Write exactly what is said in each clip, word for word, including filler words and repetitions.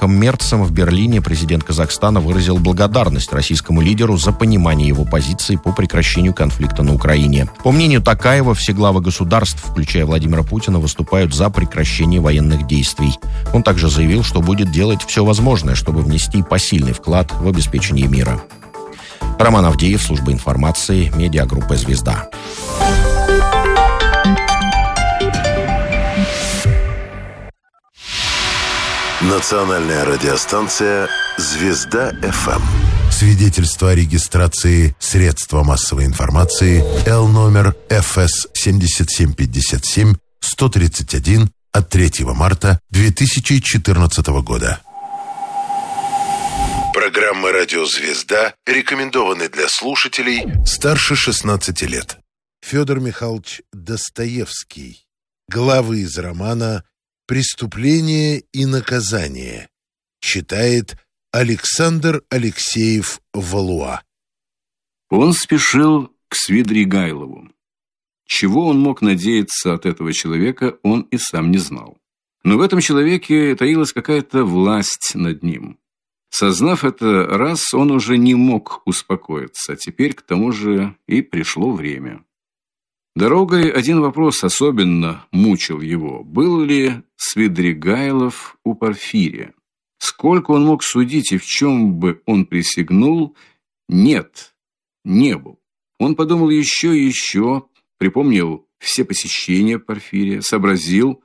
Фридрихом Мерцем в Берлине президент Казахстана выразил благодарность российскому лидеру за понимание его позиции по прекращению конфликта на Украине. По мнению Токаева, все главы государств, включая Владимира Путина, выступают за прекращение военных действий. Он также заявил, что будет делать все возможное, чтобы внести посильный вклад в обеспечение мира. Роман Авдеев, служба информации, медиагруппа «Звезда». Национальная радиостанция «Звезда-ФМ». Свидетельство о регистрации средства массовой информации Л номер эф эс семьдесят семь пятьдесят семь сто тридцать один от третьего марта две тысячи четырнадцатого года. Программа «Радио Звезда» рекомендованы для слушателей старше шестнадцати лет. Федор Михайлович Достоевский. Главы из романа «Преступление и наказание». Читает Александр Алексеев Валуа. Он спешил к Свидригайлову. Чего он мог надеяться от этого человека, он и сам не знал. Но в этом человеке таилась какая-то власть над ним. Сознав это раз, он уже не мог успокоиться, а теперь к тому же и пришло время. Дорогой один вопрос особенно мучил его. Был ли Свидригайлов у Порфирия? Сколько он мог судить и в чем бы он присягнул? Нет, не был. Он подумал еще и еще, припомнил все посещения Порфирия, сообразил.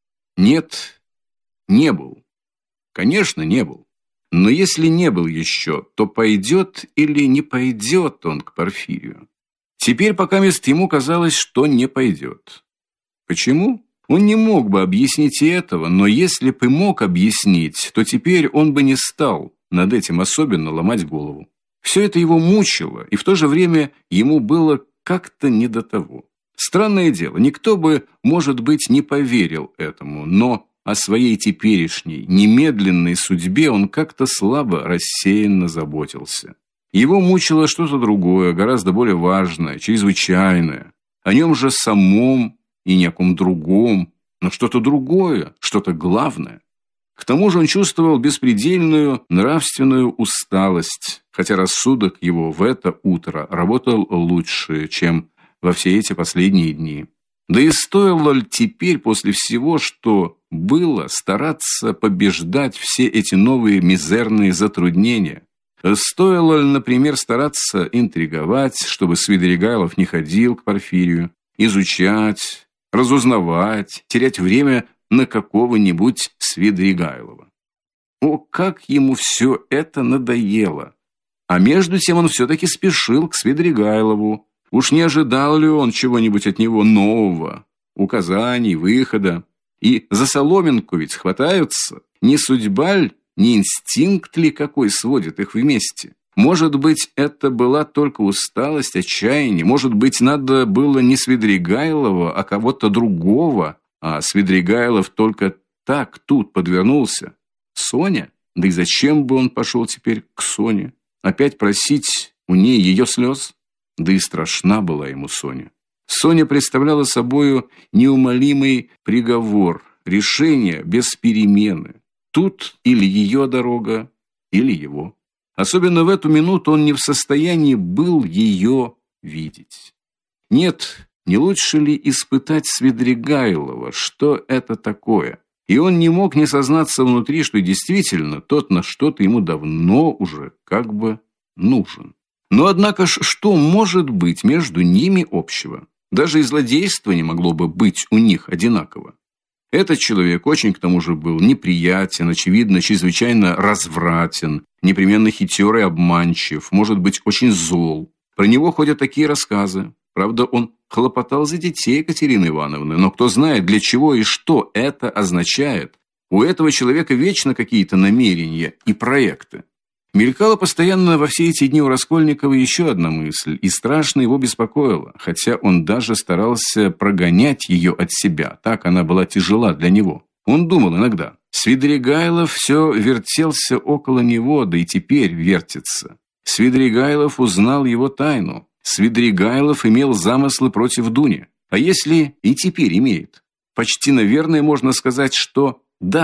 Нет, не был. Конечно, не был. Но если не был еще, то пойдет или не пойдет он к Порфирию? Теперь покамест ему казалось, что не пойдет. Почему? Он не мог бы объяснить и этого, но если бы мог объяснить, то теперь он бы не стал над этим особенно ломать голову. Все это его мучило, и в то же время ему было как-то не до того. Странное дело, никто бы, может быть, не поверил этому, но о своей теперешней, немедленной судьбе он как-то слабо, рассеянно заботился. Его мучило что-то другое, гораздо более важное, чрезвычайное. О нем же самом и ни о ком другом, но что-то другое, что-то главное. К тому же он чувствовал беспредельную нравственную усталость, хотя рассудок его в это утро работал лучше, чем во все эти последние дни. Да и стоило ли теперь после всего, что было, стараться побеждать все эти новые мизерные затруднения? Стоило ли, например, стараться интриговать, чтобы Свидригайлов не ходил к Порфирию, изучать, разузнавать, терять время на какого-нибудь Свидригайлова? О, как ему все это надоело! А между тем он все-таки спешил к Свидригайлову. Уж не ожидал ли он чего-нибудь от него нового, указаний, выхода? И за соломинку ведь хватаются. Не судьба ли, не инстинкт ли какой сводит их вместе? Может быть, это была только усталость, отчаяние? Может быть, надо было не Свидригайлова, а кого-то другого? А Свидригайлов только так тут подвернулся. Соня? Да и зачем бы он пошел теперь к Соне? Опять просить у ней ее слез? Да и страшна была ему Соня. Соня представляла собою неумолимый приговор, решение без перемены. Тут или ее дорога, или его. Особенно в эту минуту он не в состоянии был ее видеть. Нет, не лучше ли испытать Свидригайлова, что это такое? И он не мог не сознаться внутри, что действительно тот на что-то ему давно уже как бы нужен. Но однако ж, что может быть между ними общего? Даже и злодейство не могло бы быть у них одинаково. Этот человек очень, к тому же, был неприятен, очевидно, чрезвычайно развратен, непременно хитер и обманчив, может быть, очень зол. Про него ходят такие рассказы. Правда, он хлопотал за детей Екатерины Ивановны, но кто знает, для чего и что это означает. У этого человека вечно какие-то намерения и проекты. Мелькала постоянно во все эти дни у Раскольникова еще одна мысль, и страшно его беспокоила, хотя он даже старался прогонять ее от себя, так она была тяжела для него. Он думал иногда: Свидригайлов все вертелся около него, да и теперь вертится. Свидригайлов узнал его тайну. Свидригайлов имел замыслы против Дуни. А если и теперь имеет? Почти, наверное, можно сказать, что да.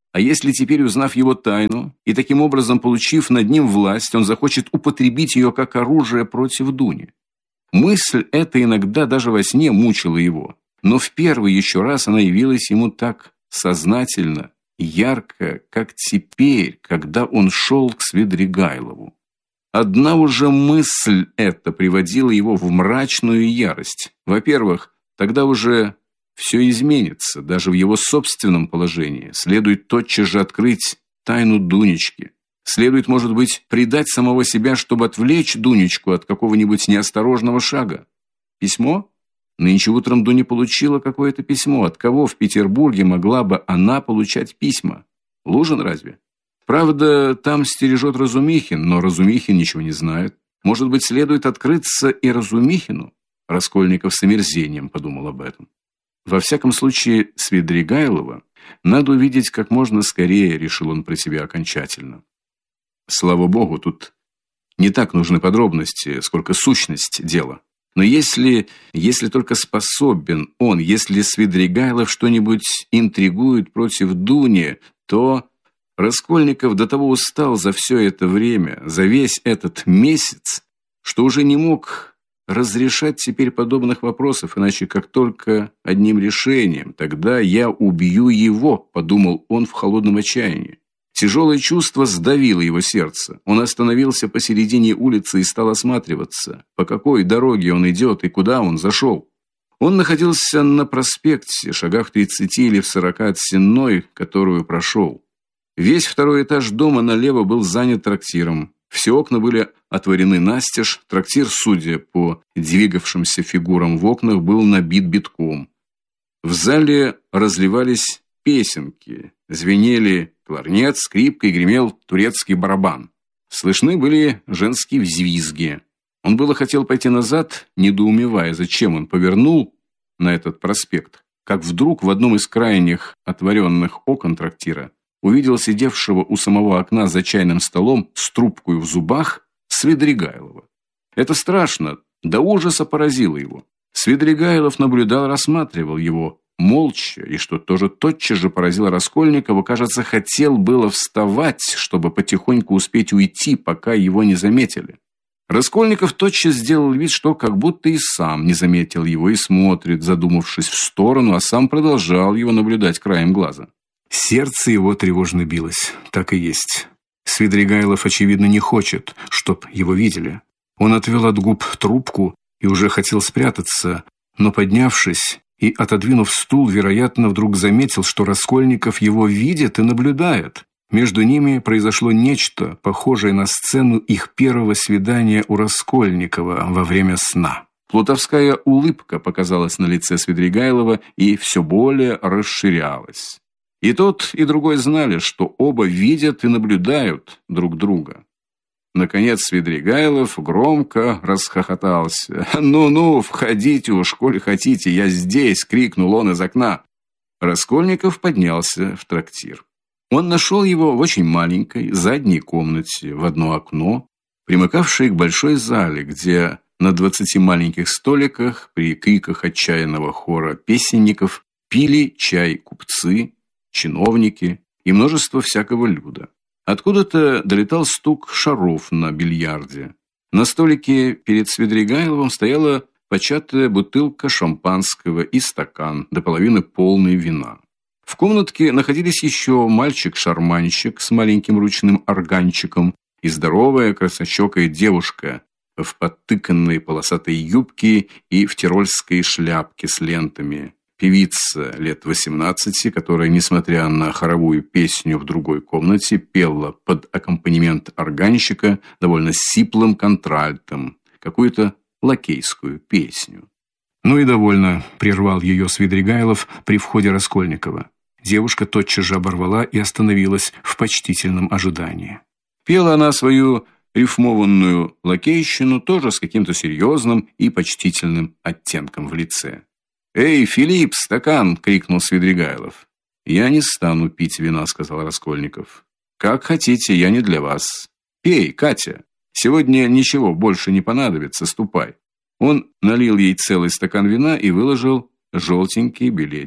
А если теперь, узнав его тайну и таким образом получив над ним власть, он захочет употребить ее как оружие против Дуни? Мысль эта иногда даже во сне мучила его, но в первый еще раз она явилась ему так сознательно, ярко, как теперь, когда он шел к Свидригайлову. Одна уже мысль эта приводила его в мрачную ярость. Во-первых, тогда уже все изменится, даже в его собственном положении. Следует тотчас же открыть тайну Дунечки. Следует, может быть, предать самого себя, чтобы отвлечь Дунечку от какого-нибудь неосторожного шага. Письмо? Нынче утром Дуня получила какое-то письмо. От кого в Петербурге могла бы она получать письма? Лужин разве? Правда, там стережет Разумихин, но Разумихин ничего не знает. Может быть, следует открыться и Разумихину? Раскольников с омерзением подумал об этом. Во всяком случае, Свидригайлова надо увидеть как можно скорее, решил он про себя окончательно. Слава богу, тут не так нужны подробности, сколько сущность дела. Но если, если только способен он, если Свидригайлов что-нибудь интригует против Дуни, то Раскольников до того устал за все это время, за весь этот месяц, что уже не мог разрешать теперь подобных вопросов, иначе как только одним решением. Тогда я убью его, подумал он в холодном отчаянии. Тяжелое чувство сдавило его сердце. Он остановился посередине улицы и стал осматриваться, по какой дороге он идет и куда он зашел. Он находился на проспекте, шагах тридцати или в сорока от Сенной, которую прошел. Весь второй этаж дома налево был занят трактиром. Все окна были отворены настежь. Трактир, судя по двигавшимся фигурам в окнах, был набит битком. В зале разливались песенки, звенели кларнет, скрипка и гремел турецкий барабан. Слышны были женские взвизги. Он было хотел пойти назад, недоумевая, зачем он повернул на этот проспект, как вдруг в одном из крайних отворенных окон трактира увидел сидевшего у самого окна за чайным столом с трубкой в зубах Свидригайлова. Это страшно, до ужаса поразило его. Свидригайлов наблюдал, рассматривал его молча, и что тоже тотчас же поразило Раскольникова, кажется, хотел было вставать, чтобы потихоньку успеть уйти, пока его не заметили. Раскольников тотчас сделал вид, что как будто и сам не заметил его и смотрит, задумавшись в сторону, а сам продолжал его наблюдать краем глаза. Сердце его тревожно билось. Так и есть. Свидригайлов, очевидно, не хочет, чтоб его видели. Он отвел от губ трубку и уже хотел спрятаться, но, поднявшись и отодвинув стул, вероятно, вдруг заметил, что Раскольников его видит и наблюдает. Между ними произошло нечто, похожее на сцену их первого свидания у Раскольникова во время сна. Плутовская улыбка показалась на лице Свидригайлова и все более расширялась. И тот, и другой знали, что оба видят и наблюдают друг друга. Наконец Свидригайлов громко расхохотался. «Ну-ну, входите уж, коли хотите, я здесь!» — крикнул он из окна. Раскольников поднялся в трактир. Он нашел его в очень маленькой задней комнате, в одно окно, примыкавшей к большой зале, где на двадцати маленьких столиках при криках отчаянного хора песенников пили чай купцы, чиновники и множество всякого люда. Откуда-то долетал стук шаров на бильярде. На столике перед Свидригайловым стояла початая бутылка шампанского и стакан, до половины полный вина. В комнатке находились еще мальчик-шарманщик с маленьким ручным органчиком и здоровая краснощекая девушка в подтыканной полосатой юбке и в тирольской шляпке с лентами. Певица лет восемнадцати, которая, несмотря на хоровую песню в другой комнате, пела под аккомпанемент органщика довольно сиплым контральтом какую-то лакейскую песню. «Ну и довольно», — прервал ее Свидригайлов при входе Раскольникова. Девушка тотчас же оборвала и остановилась в почтительном ожидании. Пела она свою рифмованную лакейщину тоже с каким-то серьезным и почтительным оттенком в лице. «Эй, Филипп, стакан!» — крикнул Свидригайлов. «Я не стану пить вина», — сказал Раскольников. «Как хотите, я не для вас. Пей, Катя. Сегодня ничего больше не понадобится, ступай». Он налил ей целый стакан вина и выложил желтенький билетик.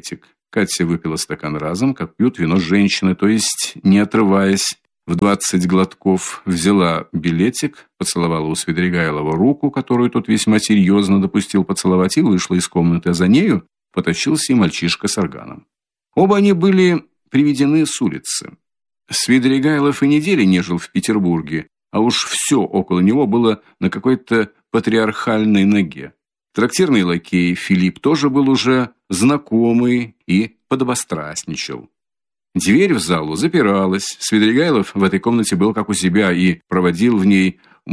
Катя выпила стакан разом, как пьют вино женщины, то есть не отрываясь. В двадцать глотков взяла билетик, поцеловала у Свидригайлова руку, которую тот весьма серьезно допустил поцеловать, и вышла из комнаты, а за нею потащился и мальчишка с органом. Оба они были приведены с улицы. Свидригайлов и недели не жил в Петербурге, а уж все около него было на какой-то патриархальной ноге. Трактирный лакей Филипп тоже был уже знакомый и подобострастничал. Дверь в залу запиралась. Свидригайлов в этой комнате был как у себя и проводил в ней